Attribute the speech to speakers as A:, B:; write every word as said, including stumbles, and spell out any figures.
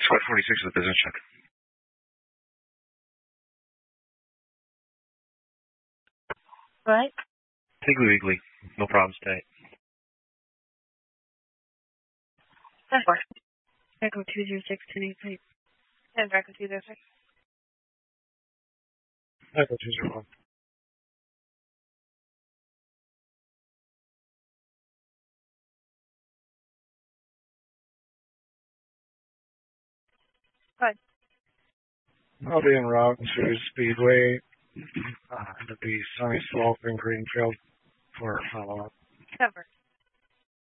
A: Squad forty-six is a business check.
B: Right?
A: Higgly Wiggly. No problems today.
B: ten four. Echo two zero six ten eight six. ten Echo two zero six.
C: Echo two zero one.
B: Good.
C: I'll be en route to Speedway. Uh, it'll be sunny slope in Greenfield for follow-up.
B: Cover.